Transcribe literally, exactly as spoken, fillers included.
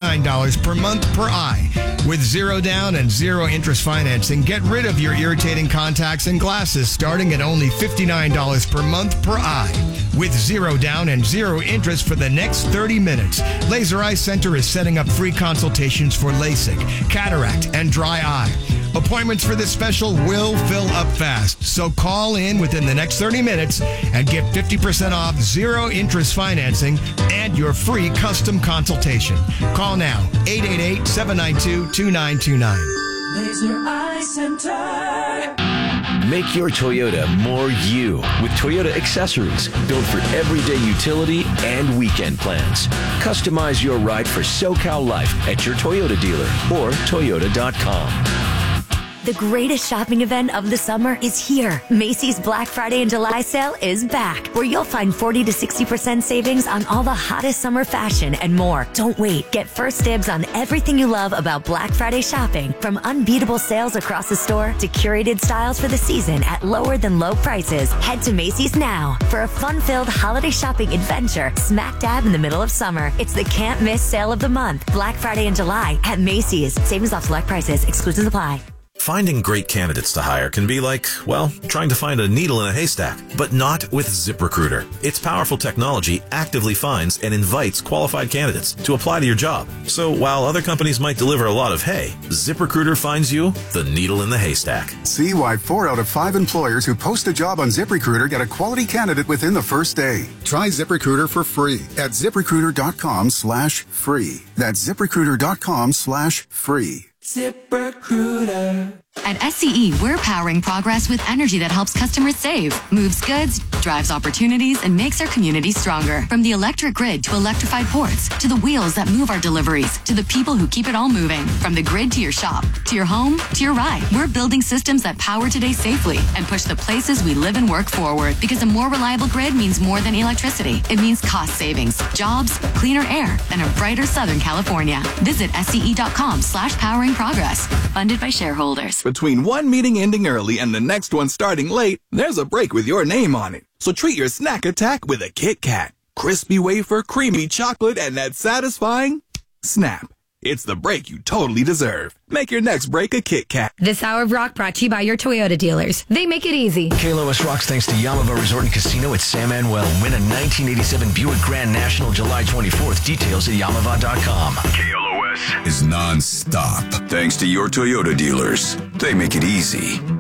fifty-nine dollars per month per eye. With zero down and zero interest financing, get rid of your irritating contacts and glasses starting at only fifty-nine dollars per month per eye. With zero down and zero interest for the next thirty minutes, Laser Eye Center is setting up free consultations for LASIK, cataract, and dry eye. Appointments for this special will fill up fast, so call in within the next thirty minutes and get fifty percent off zero interest financing and your free custom consultation. Call now, eight eight eight, seven nine two, two nine two nine. Laser Eye Center. Make your Toyota more you with Toyota accessories built for everyday utility and weekend plans. Customize your ride for SoCal life at your Toyota dealer or Toyota dot com. The greatest shopping event of the summer is here. Macy's Black Friday and July sale is back, where you'll find forty to sixty percent savings on all the hottest summer fashion and more. Don't wait. Get first dibs on everything you love about Black Friday shopping, from unbeatable sales across the store to curated styles for the season at lower than low prices. Head to Macy's now for a fun-filled holiday shopping adventure smack dab in the middle of summer. It's the can't miss sale of the month. Black Friday and July at Macy's. Savings off select prices. Exclusions apply. Finding great candidates to hire can be like, well, trying to find a needle in a haystack, but not with ZipRecruiter. Its powerful technology actively finds and invites qualified candidates to apply to your job. So while other companies might deliver a lot of hay, ZipRecruiter finds you the needle in the haystack. See why four out of five employers who post a job on ZipRecruiter get a quality candidate within the first day. Try ZipRecruiter for free at ZipRecruiter.com slash free. That's ZipRecruiter.com slash free. ZipRecruiter. At S C E, we're powering progress with energy that helps customers save, moves goods, drives opportunities, and makes our community stronger. From the electric grid to electrified ports, to the wheels that move our deliveries, to the people who keep it all moving. From the grid to your shop, to your home, to your ride, we're building systems that power today safely and push the places we live and work forward. Because a more reliable grid means more than electricity. It means cost savings, jobs, cleaner air, and a brighter Southern California. Visit SCE.com slash powering progress. Funded by shareholders. Between one meeting ending early and the next one starting late, there's a break with your name on it. So treat your snack attack with a Kit Kat. Crispy wafer, creamy chocolate, and that satisfying snap. It's the break you totally deserve. Make your next break a Kit Kat. This hour of Rock brought to you by your Toyota dealers. They make it easy. K L O S rocks thanks to Yamava Resort and Casino at San Manuel. Win a nineteen eighty-seven Buick Grand National July twenty-fourth. Details at Yamava dot com. K L O S is non-stop thanks to your Toyota dealers. They make it easy.